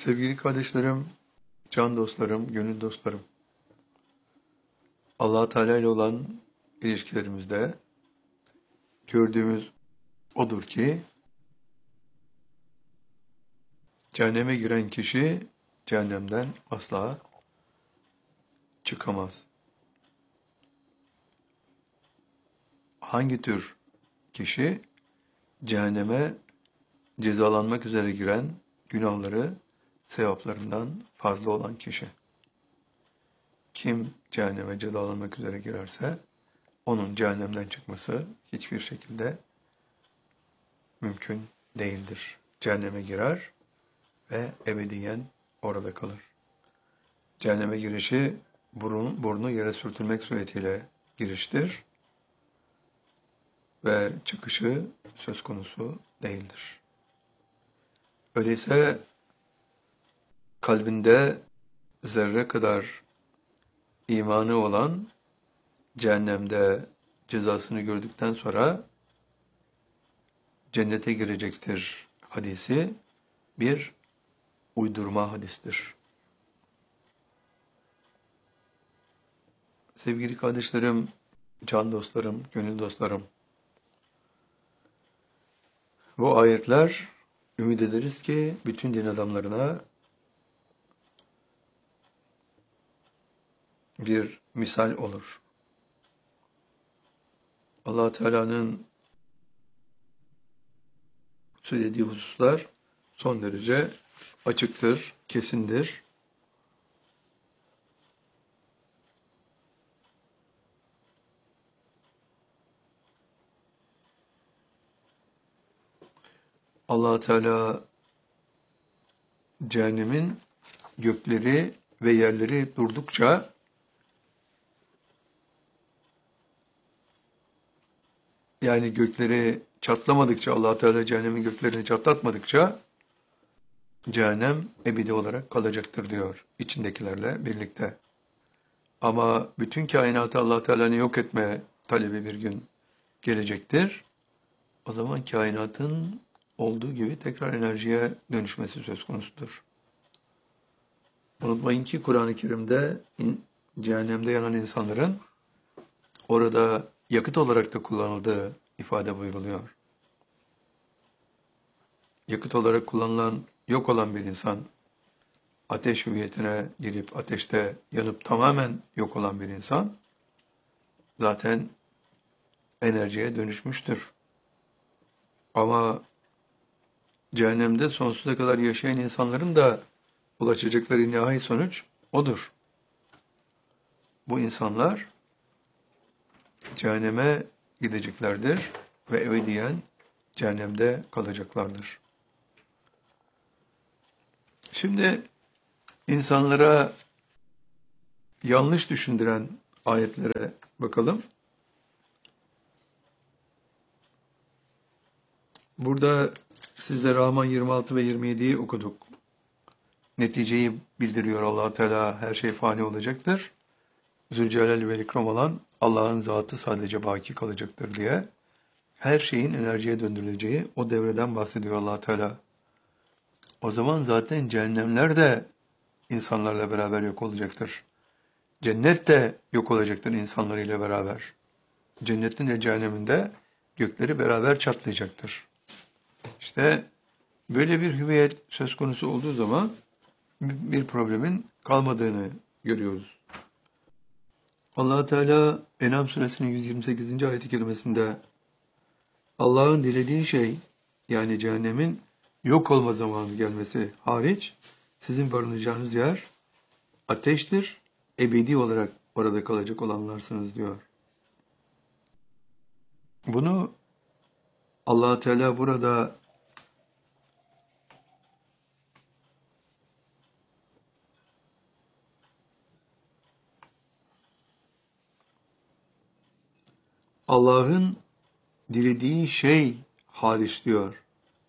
Sevgili kardeşlerim, can dostlarım, gönül dostlarım. Allah Teala ile olan ilişkilerimizde gördüğümüz odur ki cehenneme giren kişi cehennemden asla çıkamaz. Hangi tür kişi? Cehenneme cezalanmak üzere giren, günahları sevaplarından fazla olan kişi. Kim cehenneme cezalanmak üzere girerse onun cehennemden çıkması hiçbir şekilde mümkün değildir. Cehenneme girer ve ebediyen orada kalır. Cehenneme girişi burnu yere sürtülmek suretiyle giriştir ve çıkışı söz konusu değildir. Öyleyse kalbinde zerre kadar imanı olan cehennemde cezasını gördükten sonra cennete girecektir hadisi bir uydurma hadistir. Sevgili kardeşlerim, can dostlarım, gönül dostlarım, bu ayetler ümit ederiz ki bütün din adamlarına bir misal olur. Allah Teala'nın söylediği hususlar son derece açıktır, kesindir. Allah Teala cehennemin gökleri ve yerleri durdukça yani gökleri çatlamadıkça, Allah Teala cehennemin göklerini çatlatmadıkça cehennem ebedi olarak kalacaktır diyor içindekilerle birlikte. Ama bütün kainatı Allah Teala'nın yok etme talebi bir gün gelecektir. O zaman kainatın olduğu gibi tekrar enerjiye dönüşmesi söz konusudur. Unutmayın ki Kur'an-ı Kerim'de cehennemde yanan insanların orada yakıt olarak da kullanıldığı ifade buyruluyor. Yakıt olarak kullanılan, yok olan bir insan, ateş hüviyetine girip ateşte yanıp tamamen yok olan bir insan, zaten enerjiye dönüşmüştür. Ama cehennemde sonsuza kadar yaşayan insanların da ulaşacakları nihai sonuç odur. Bu insanlar cehenneme gideceklerdir ve ebediyen cehennemde kalacaklardır. Şimdi insanlara yanlış düşündüren ayetlere bakalım. Burada sizde Rahman 26 ve 27'yi okuduk. Neticeyi bildiriyor Allah Teala, her şey fani olacaktır. Zülcelal ve İkram olan Allah'ın zatı sadece baki kalacaktır diye her şeyin enerjiye döndürüleceği o devreden bahsediyor Allah Teala. O zaman zaten cehennemler de insanlarla beraber yok olacaktır. Cennet de yok olacaktır insanlarıyla beraber. Cennetin ve cehennemin de gökleri beraber çatlayacaktır. İşte böyle bir hüviyet söz konusu olduğu zaman bir problemin kalmadığını görüyoruz. Allah Teala En'am suresinin 128. ayet-i kerimesinde Allah'ın dilediği şey, yani cehennemin yok olma zamanı gelmesi hariç sizin barınacağınız yer ateştir, ebedi olarak orada kalacak olanlarsınız diyor. Bunu Allah Teala burada Allah'ın dilediği şey hariç diyor.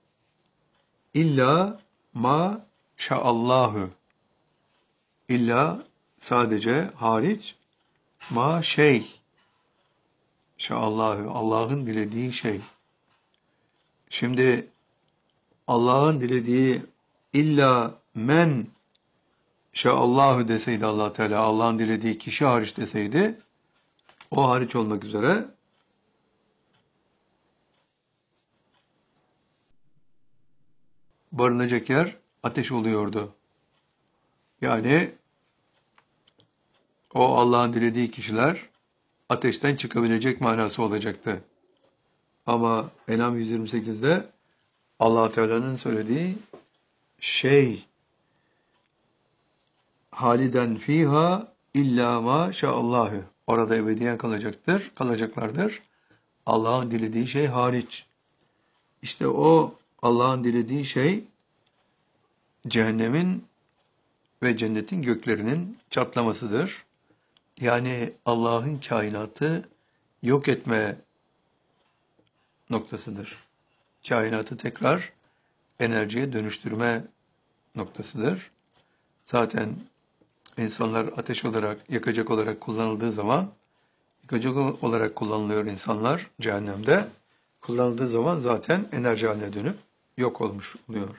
İlla ma şa'allahu. İlla sadece hariç ma şey. Şa'allahu. Allah'ın dilediği şey. Şimdi Allah'ın dilediği illa men şaallahu deseydi Allah Teala, Allah'ın dilediği kişi hariç deseydi, o hariç olmak üzere barınacak yer ateş oluyordu. Yani o Allah'ın dilediği kişiler ateşten çıkabilecek manası olacaktı. Ama En'am 128'de Allah Teala'nın söylediği şey haliden fiha illa ma şaallahu. Orada ebediyen kalacaklardır. Allah'ın dilediği şey hariç. İşte o Allah'ın dilediği şey cehennemin ve cennetin göklerinin çatlamasıdır. Yani Allah'ın kainatı yok etme noktasıdır. Kainatı tekrar enerjiye dönüştürme noktasıdır. Zaten insanlar ateş olarak, yakacak olarak kullanıldığı zaman, yakacak olarak kullanılıyor insanlar cehennemde. Kullanıldığı zaman zaten enerji haline dönüp yok olmuş oluyor.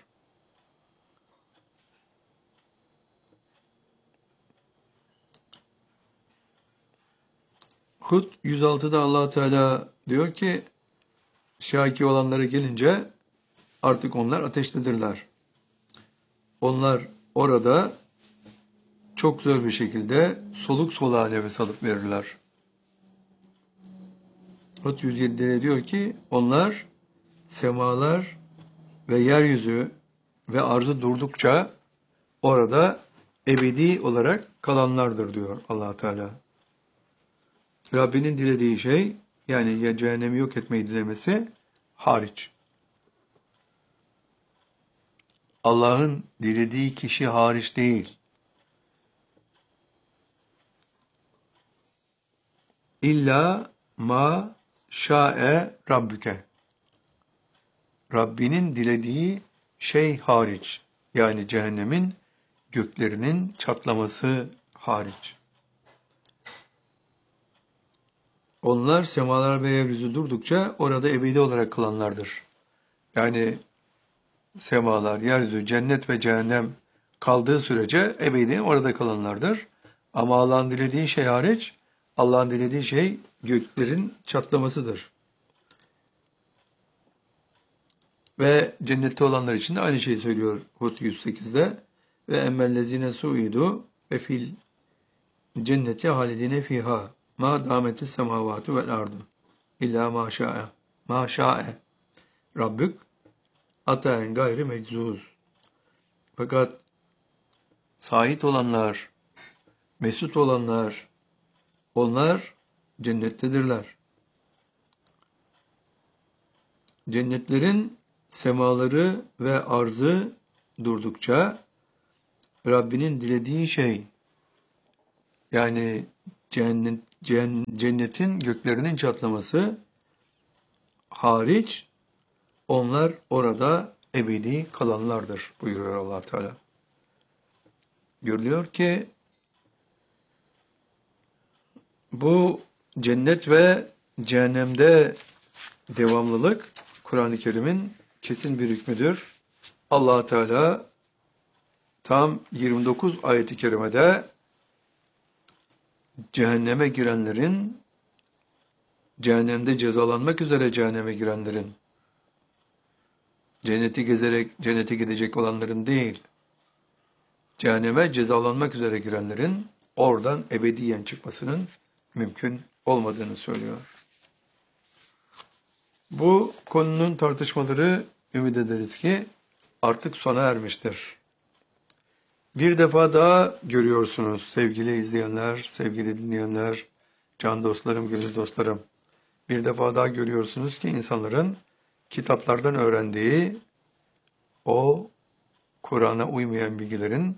Hud 106'da Allah Teala diyor ki, şaki olanlara gelince artık onlar ateştedirler. Onlar orada çok zor bir şekilde soluk soluğa nefes alıp verirler. Hud 107'de diyor ki, onlar semalar ve yeryüzü ve arzı durdukça orada ebedi olarak kalanlardır diyor Allah Teala. Rabbinin dilediği şey, yani ya cehennemi yok etmeyi dilemesi hariç. Allah'ın dilediği kişi hariç değil. İlla ma şa'e rabbüke. Rabbinin dilediği şey hariç. Yani cehennemin göklerinin çatlaması hariç. Onlar semalar ve yeryüzü durdukça orada ebedi olarak kalanlardır. Yani semalar, yeryüzü, cennet ve cehennem kaldığı sürece ebedi orada kalanlardır. Ama Allah'ın dilediği şey hariç, Allah'ın dilediği şey göklerin çatlamasıdır. Ve cennette olanlar için de aynı şeyi söylüyor Hud 108'de. Ve emmellezine suidu ve fil cenneti halidine fiha ma dametis semavatu vel ardu illa ma şa'e ma şa'e Rabbük ataen gayri meczuz. Fakat sait olanlar, mesut olanlar, onlar cennettedirler. Cennetlerin semaları ve arzı durdukça Rabbinin dilediği şey, yani cennetin göklerinin çatlaması hariç onlar orada ebedi kalanlardır buyuruyor Allah Teala. Görülüyor ki bu cennet ve cehennemde devamlılık Kur'an-ı Kerim'in kesin bir hükmüdür. Allah Teala tam 29 ayet-i kerimede cehenneme girenlerin, cehennemde cezalanmak üzere cehenneme girenlerin, cenneti gezerek cennete gidecek olanların değil, cehenneme cezalanmak üzere girenlerin oradan ebediyen çıkmasının mümkün olmadığını söylüyor. Bu konunun tartışmaları ümit ederiz ki artık sona ermiştir. Bir defa daha görüyorsunuz sevgili izleyenler, sevgili dinleyenler, can dostlarım, gönül dostlarım. Bir defa daha görüyorsunuz ki insanların kitaplardan öğrendiği o Kur'an'a uymayan bilgilerin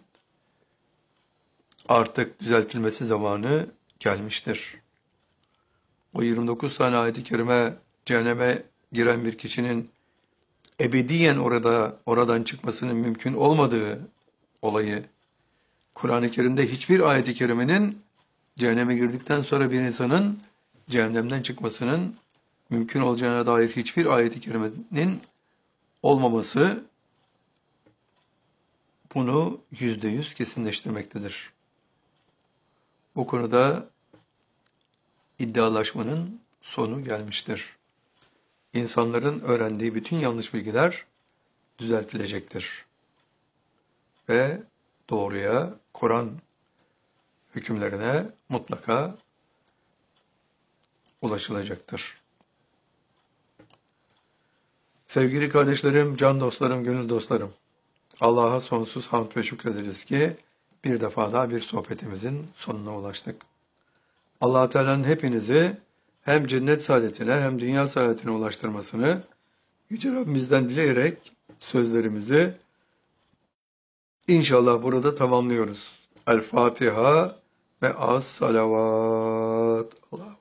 artık düzeltilmesi zamanı gelmiştir. O 29 tane ayet-i kerime cehenneme giren bir kişinin ebediyen oradan çıkmasının mümkün olmadığı olayı, Kur'an-ı Kerim'de hiçbir ayet-i kerimenin cehenneme girdikten sonra bir insanın cehennemden çıkmasının mümkün olacağına dair hiçbir ayet-i kerimenin olmaması bunu %100 kesinleştirmektedir. Bu konuda iddialaşmanın sonu gelmiştir. İnsanların öğrendiği bütün yanlış bilgiler düzeltilecektir. Ve doğruya, Kur'an hükümlerine mutlaka ulaşılacaktır. Sevgili kardeşlerim, can dostlarım, gönül dostlarım, Allah'a sonsuz hamd ve şükrederiz ki bir defa daha bir sohbetimizin sonuna ulaştık. Allah Teala'nın hepinizi hem cennet saadetine hem dünya saadetine ulaştırmasını Yüce Rabbimizden dileyerek sözlerimizi inşallah burada tamamlıyoruz. El Fatiha ve as salavat. Allah